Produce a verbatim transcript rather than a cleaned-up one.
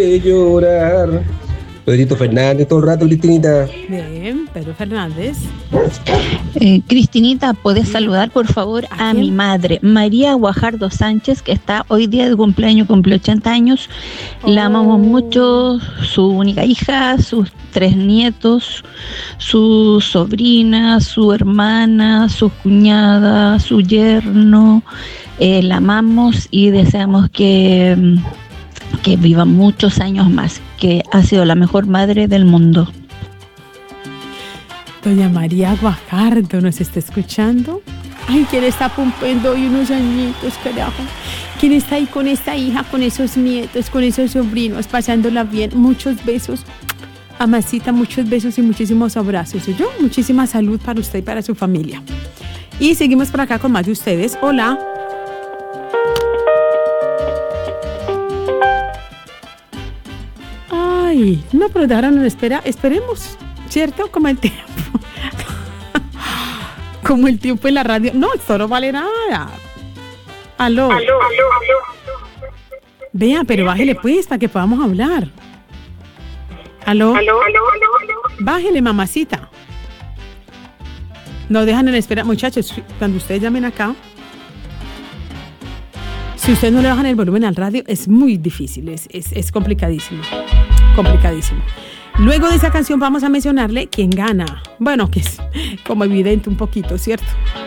de llorar. Pedrito Fernández todo el rato, Cristinita. Bien, Pedro Fernández. Eh, Cristinita, ¿puedes saludar por favor ¿A a quién? mi madre, María Guajardo Sánchez, que está hoy día de cumpleaños, cumple ochenta años? La Oh. amamos mucho, su única hija, sus tres nietos, su sobrina, su hermana, su cuñada, su yerno. Eh, la amamos y deseamos que, que viva muchos años más, que ha sido la mejor madre del mundo. Doña María Guajardo nos está escuchando. Ay, ¿quién está cumpliendo hoy unos añitos, carajo? ¿Quién está ahí con esta hija, con esos nietos, con esos sobrinos, pasándola bien? Muchos besos. Amasita, muchos besos y muchísimos abrazos. ¿Y yo? Muchísima salud para usted y para su familia. Y seguimos por acá con más de ustedes. Hola. Ay, no, pero dejaron en espera. Esperemos, ¿cierto? Como el tiempo. Como el tiempo en la radio. No, esto no vale nada. Aló. Aló, aló, aló. Vea, pero bájele pues para que podamos hablar. Aló. Aló, aló, aló, aló. Bájele, mamacita. No dejan en espera. Muchachos, cuando ustedes llamen acá, si ustedes no le bajan el volumen al radio, es muy difícil, es, es, es complicadísimo. Complicadísimo. Luego de esa canción vamos a mencionarle quién gana. Bueno, que es como evidente un poquito, ¿cierto?